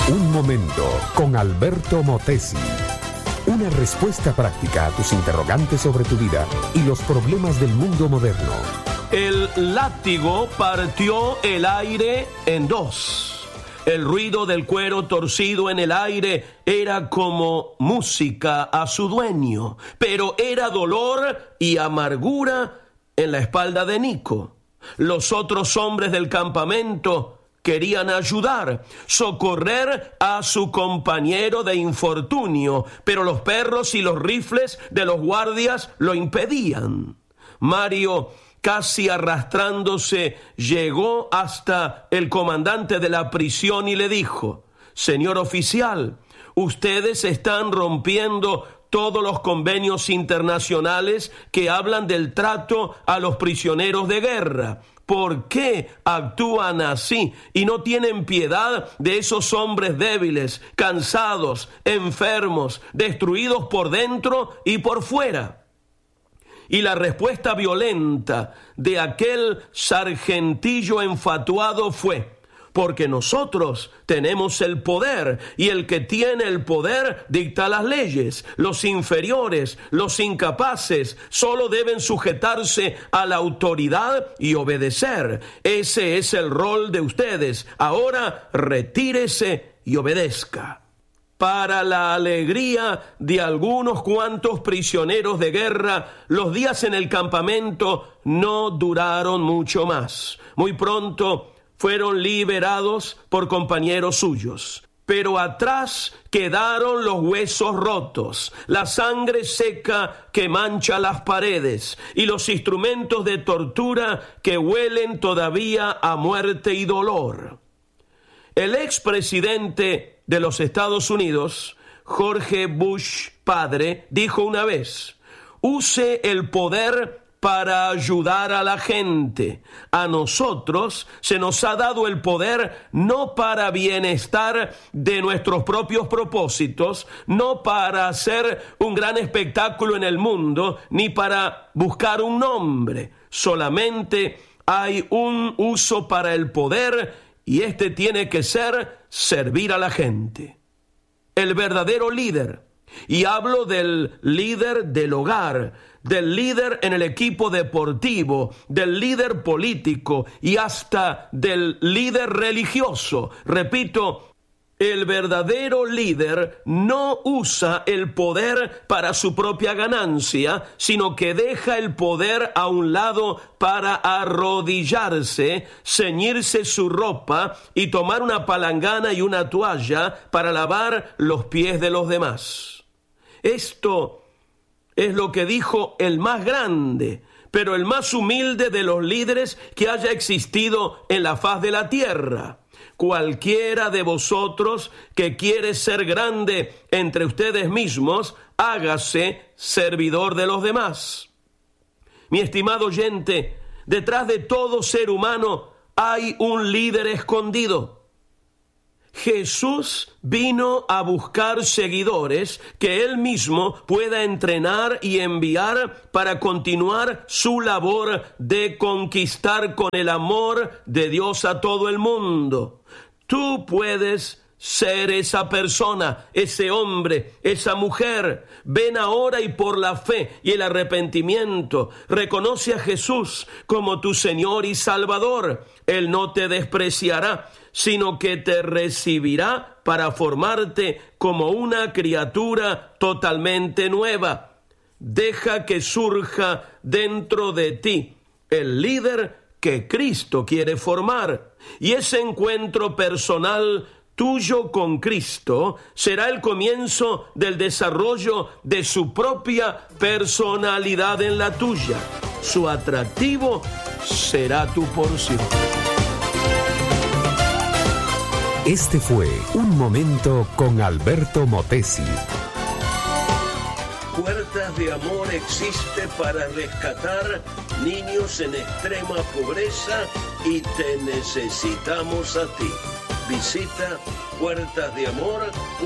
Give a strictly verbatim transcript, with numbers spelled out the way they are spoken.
Un momento con Alberto Motesi. Una respuesta práctica a tus interrogantes sobre tu vida y los problemas del mundo moderno. El látigo partió el aire en dos. El ruido del cuero torcido en el aire era como música a su dueño, pero era dolor y amargura en la espalda de Nico. Los otros hombres del campamento querían ayudar, socorrer a su compañero de infortunio, pero los perros y los rifles de los guardias lo impedían. Mario, casi arrastrándose, llegó hasta el comandante de la prisión y le dijo: «Señor oficial, ustedes están rompiendo todos los convenios internacionales que hablan del trato a los prisioneros de guerra. ¿Por qué actúan así y no tienen piedad de esos hombres débiles, cansados, enfermos, destruidos por dentro y por fuera?» Y la respuesta violenta de aquel sargentillo enfatuado fue: «Porque nosotros tenemos el poder, y el que tiene el poder dicta las leyes. Los inferiores, los incapaces, solo deben sujetarse a la autoridad y obedecer. Ese es el rol de ustedes. Ahora retírese y obedezca». Para la alegría de algunos cuantos prisioneros de guerra, los días en el campamento no duraron mucho más. Muy pronto fueron liberados por compañeros suyos. Pero atrás quedaron los huesos rotos, la sangre seca que mancha las paredes y los instrumentos de tortura que huelen todavía a muerte y dolor. El expresidente de los Estados Unidos, George Bush padre, dijo una vez: «Use el poder para ayudar a la gente. A nosotros se nos ha dado el poder no para bienestar de nuestros propios propósitos, no para hacer un gran espectáculo en el mundo, ni para buscar un nombre. Solamente hay un uso para el poder, y este tiene que ser servir a la gente». El verdadero líder, y hablo del líder del hogar, del líder en el equipo deportivo, del líder político y hasta del líder religioso. Repito, el verdadero líder no usa el poder para su propia ganancia, sino que deja el poder a un lado para arrodillarse, ceñirse su ropa y tomar una palangana y una toalla para lavar los pies de los demás. Esto es lo que dijo el más grande, pero el más humilde de los líderes que haya existido en la faz de la tierra. Cualquiera de vosotros que quiere ser grande entre ustedes mismos, hágase servidor de los demás. Mi estimado oyente, detrás de todo ser humano hay un líder escondido. Jesús vino a buscar seguidores que Él mismo pueda entrenar y enviar para continuar su labor de conquistar con el amor de Dios a todo el mundo. Tú puedes ser esa persona, ese hombre, esa mujer. Ven ahora y por la fe y el arrepentimiento, reconoce a Jesús como tu Señor y Salvador. Él no te despreciará, sino que te recibirá para formarte como una criatura totalmente nueva. Deja que surja dentro de ti el líder que Cristo quiere formar, y ese encuentro personal tuyo con Cristo será el comienzo del desarrollo de su propia personalidad en la tuya. Su atractivo será tu porción. Este fue Un Momento con Alberto Motesi. Puertas de Amor existe para rescatar niños en extrema pobreza y te necesitamos a ti. Visita puertas de amor punto com.